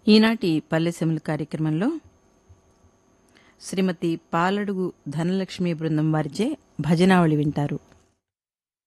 ఈనాటి పల్లెసెములు కార్యక్రమంలో శ్రీమతి పాలడుగు ధనలక్ష్మి బృందం వారిచే భజనావళి వింటారు.